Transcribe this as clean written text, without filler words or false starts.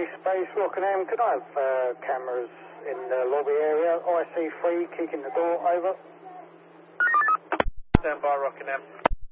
Space Rockingham. Could I have cameras in the lobby area? IC3, kicking the door, over. Stand by, Rockingham.